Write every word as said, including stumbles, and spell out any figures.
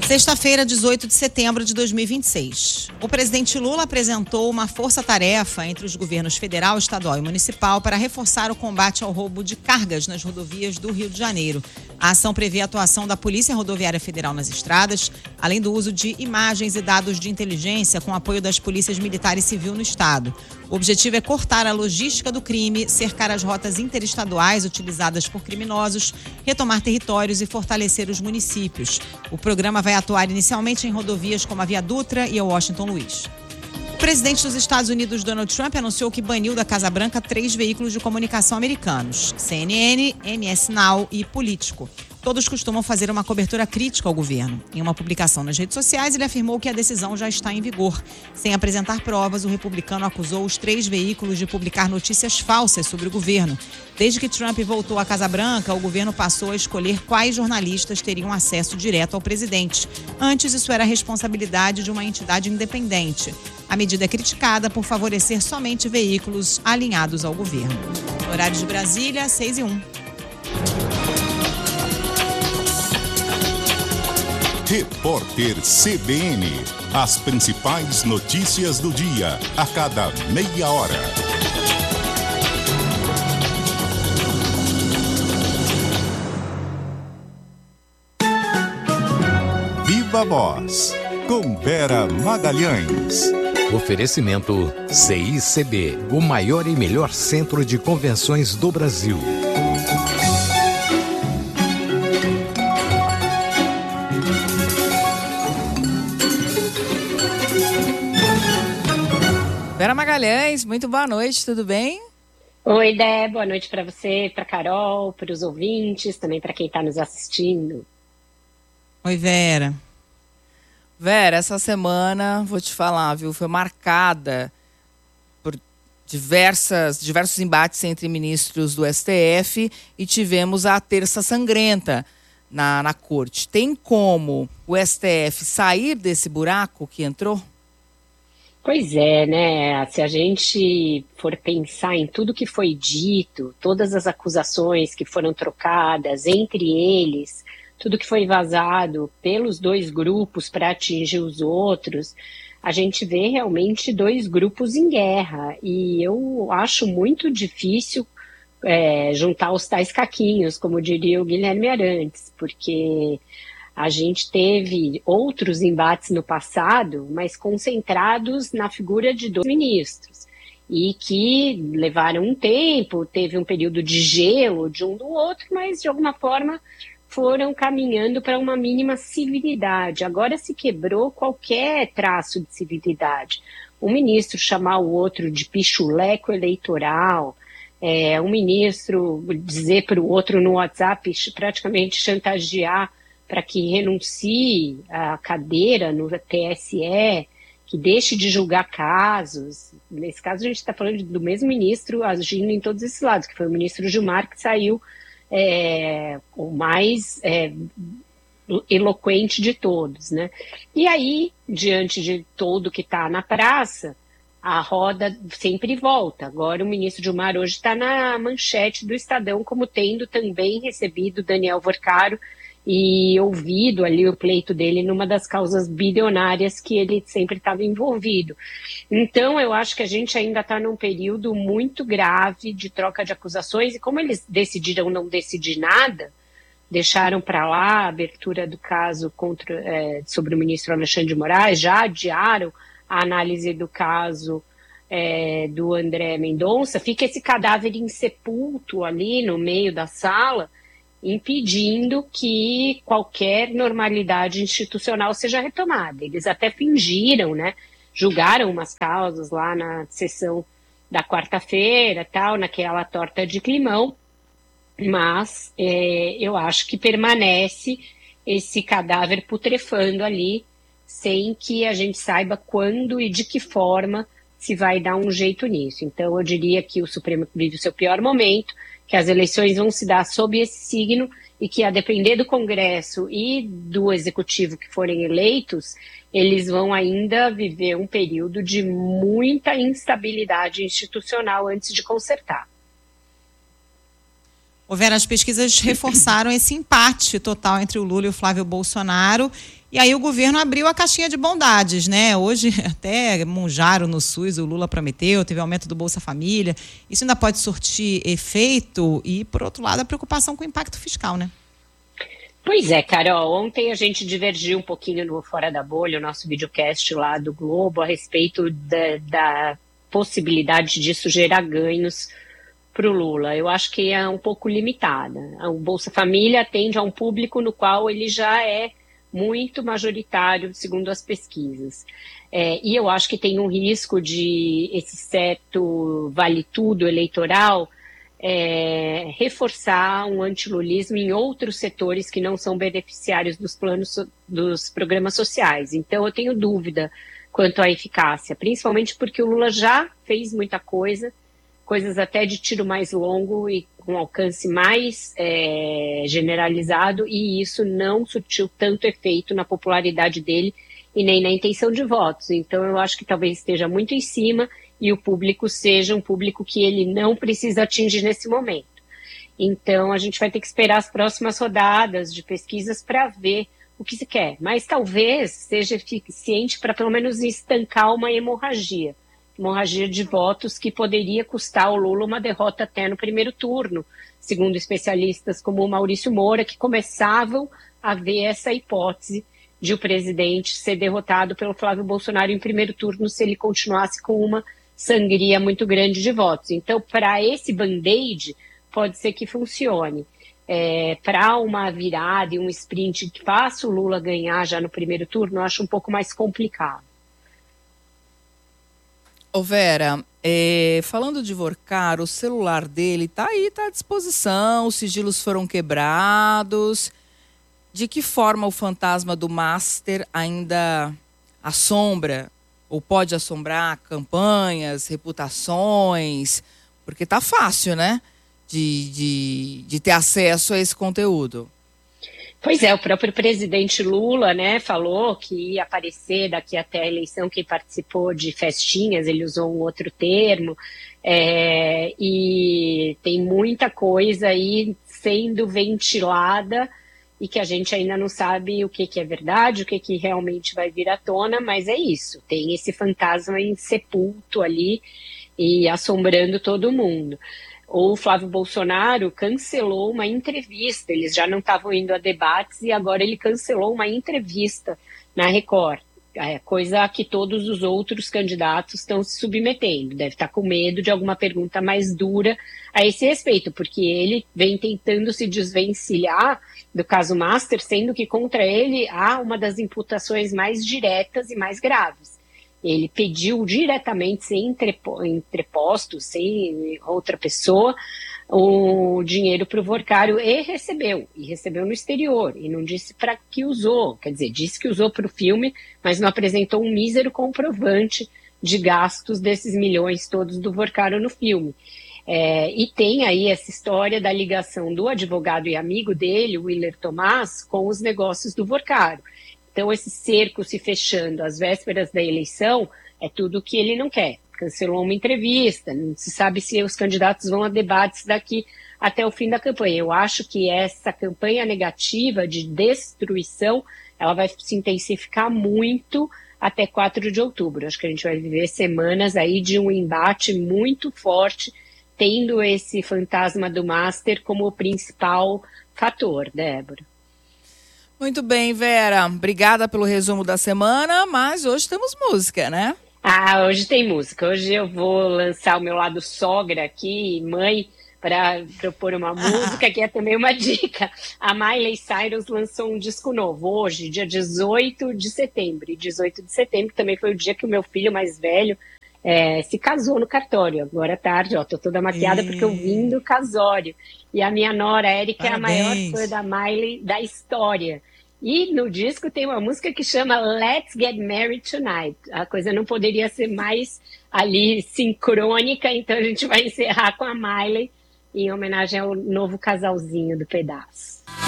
Sexta-feira, dezoito de setembro de dois mil e vinte e seis. O presidente Lula apresentou uma força-tarefa entre os governos federal, estadual e municipal para reforçar o combate ao roubo de cargas nas rodovias do Rio de Janeiro. A ação prevê a atuação da Polícia Rodoviária Federal nas estradas, além do uso de imagens e dados de inteligência com apoio das polícias militar e civil no estado. O objetivo é cortar a logística do crime, cercar as rotas interestaduais utilizadas por criminosos, retomar territórios e fortalecer os municípios. O programa vai atuar inicialmente em rodovias como a Via Dutra e a Washington Luiz. O presidente dos Estados Unidos, Donald Trump, anunciou que baniu da Casa Branca três veículos de comunicação americanos: C N N, M S Now e Político. Todos costumam fazer uma cobertura crítica ao governo. Em uma publicação nas redes sociais, ele afirmou que a decisão já está em vigor. Sem apresentar provas, o republicano acusou os três veículos de publicar notícias falsas sobre o governo. Desde que Trump voltou à Casa Branca, o governo passou a escolher quais jornalistas teriam acesso direto ao presidente. Antes, isso era a responsabilidade de uma entidade independente. A medida é criticada por favorecer somente veículos alinhados ao governo. Horário de Brasília, seis e um. Repórter C B N. As principais notícias do dia, a cada meia hora. Viva Voz, com Vera Magalhães. Oferecimento C I C B, o maior e melhor centro de convenções do Brasil. Vera Magalhães, muito boa noite, tudo bem? Oi, Dé, boa noite para você, para Carol, para os ouvintes, também para quem está nos assistindo. Oi, Vera. Vera, essa semana, vou te falar, viu, foi marcada por diversas, diversos embates entre ministros do S T F e tivemos a terça sangrenta na, na corte. Tem como o S T F sair desse buraco que entrou? Pois é, né? Se a gente for pensar em tudo que foi dito, todas as acusações que foram trocadas entre eles, tudo que foi vazado pelos dois grupos para atingir os outros, a gente vê realmente dois grupos em guerra. E eu acho muito difícil é, juntar os tais caquinhos, como diria o Guilherme Arantes, porque a gente teve outros embates no passado, mas concentrados na figura de dois ministros, e que levaram um tempo, teve um período de gelo de um do outro, mas de alguma forma foram caminhando para uma mínima civilidade. Agora se quebrou qualquer traço de civilidade. Um ministro chamar o outro de pichuleco eleitoral, é, um ministro dizer para o outro no WhatsApp, praticamente chantagear para que renuncie à cadeira no T S E, que deixe de julgar casos. Nesse caso, a gente está falando do mesmo ministro agindo em todos esses lados, que foi o ministro Gilmar, que saiu é, o mais é, eloquente de todos, né? E aí, diante de todo que está na praça, a roda sempre volta. Agora o ministro Gilmar hoje está na manchete do Estadão, como tendo também recebido Daniel Vorcaro e ouvido ali o pleito dele numa das causas bilionárias que ele sempre estava envolvido. Então, eu acho que a gente ainda está num período muito grave de troca de acusações, e como eles decidiram não decidir nada, deixaram para lá a abertura do caso contra, é, sobre o ministro Alexandre de Moraes, já adiaram a análise do caso é, do André Mendonça, fica esse cadáver insepulto ali no meio da sala, impedindo que qualquer normalidade institucional seja retomada. Eles até fingiram, né? Julgaram umas causas lá na sessão da quarta-feira, tal, naquela torta de climão, mas é, eu acho que permanece esse cadáver putrefando ali, sem que a gente saiba quando e de que forma se vai dar um jeito nisso. Então, eu diria que o Supremo vive o seu pior momento, que as eleições vão se dar sob esse signo e que, a depender do Congresso e do Executivo que forem eleitos, eles vão ainda viver um período de muita instabilidade institucional antes de consertar. Ô Vera, as pesquisas reforçaram esse empate total entre o Lula e o Flávio Bolsonaro. E aí o governo abriu a caixinha de bondades, né? Hoje até Monjaro no SUS, o Lula prometeu, teve aumento do Bolsa Família. Isso ainda pode surtir efeito e, por outro lado, a preocupação com o impacto fiscal, né? Pois é, Carol, ontem a gente divergiu um pouquinho no Fora da Bolha, o nosso videocast lá do Globo, a respeito da, da possibilidade disso gerar ganhos para o Lula. Eu acho que é um pouco limitada. O Bolsa Família atende a um público no qual ele já é muito majoritário, segundo as pesquisas. É, e eu acho que tem um risco de esse certo vale-tudo eleitoral é, reforçar um antilulismo em outros setores que não são beneficiários dos planos, dos programas sociais. Então eu tenho dúvida quanto à eficácia, principalmente porque o Lula já fez muita coisa, coisas até de tiro mais longo e com alcance mais é, generalizado, e isso não surtiu tanto efeito na popularidade dele e nem na intenção de votos. Então eu acho que talvez esteja muito em cima e o público seja um público que ele não precisa atingir nesse momento. Então a gente vai ter que esperar as próximas rodadas de pesquisas para ver o que se quer, mas talvez seja eficiente para pelo menos estancar uma hemorragia. hemorragia de votos que poderia custar ao Lula uma derrota até no primeiro turno, segundo especialistas como o Maurício Moura, que começavam a ver essa hipótese de o presidente ser derrotado pelo Flávio Bolsonaro em primeiro turno se ele continuasse com uma sangria muito grande de votos. Então, para esse band-aid, pode ser que funcione. É, para uma virada e um sprint que faça o Lula ganhar já no primeiro turno, eu acho um pouco mais complicado. Ô Vera, é, falando de Vorcar, o celular dele tá aí, tá à disposição, os sigilos foram quebrados. De que forma o fantasma do Master ainda assombra ou pode assombrar campanhas, reputações? Porque tá fácil, né, de, de, de ter acesso a esse conteúdo. Pois é, o próprio presidente Lula, né, falou que ia aparecer daqui até a eleição quem participou de festinhas, ele usou um outro termo, é, e tem muita coisa aí sendo ventilada e que a gente ainda não sabe o que, que é verdade, o que, que realmente vai vir à tona, mas é isso, tem esse fantasma insepulto ali e assombrando todo mundo. O Flávio Bolsonaro cancelou uma entrevista, eles já não estavam indo a debates e agora ele cancelou uma entrevista na Record, é, coisa que todos os outros candidatos estão se submetendo, deve estar com medo de alguma pergunta mais dura a esse respeito, porque ele vem tentando se desvencilhar do caso Master, sendo que contra ele há uma das imputações mais diretas e mais graves. Ele pediu diretamente, sem entreposto, sem outra pessoa, o dinheiro para o Vorcário e recebeu. E recebeu no exterior. E não disse para que usou. Quer dizer, disse que usou para o filme, mas não apresentou um mísero comprovante de gastos desses milhões todos do Vorcário no filme. É, e tem aí essa história da ligação do advogado e amigo dele, o Willer Tomás, com os negócios do Vorcário. Então, esse cerco se fechando às vésperas da eleição é tudo o que ele não quer. Cancelou uma entrevista, não se sabe se os candidatos vão a debates daqui até o fim da campanha. Eu acho que essa campanha negativa de destruição, ela vai se intensificar muito até quatro de outubro. Acho que a gente vai viver semanas aí de um embate muito forte, tendo esse fantasma do Master como o principal fator, Débora. Muito bem, Vera. Obrigada pelo resumo da semana, mas hoje temos música, né? Ah, hoje tem música. Hoje eu vou lançar o meu lado sogra aqui, mãe, para propor uma música, que é também uma dica. A Miley Cyrus lançou um disco novo hoje, dia dezoito de setembro. E dezoito de setembro também foi o dia que o meu filho mais velho é, se casou no cartório. Agora à tarde, ó, tô toda maquiada e... porque eu vim do casório. E a minha nora, Erika, é a maior fã da Miley da história. E no disco tem uma música que chama Let's Get Married Tonight. A coisa não poderia ser mais ali sincrônica, então a gente vai encerrar com a Miley em homenagem ao novo casalzinho do pedaço.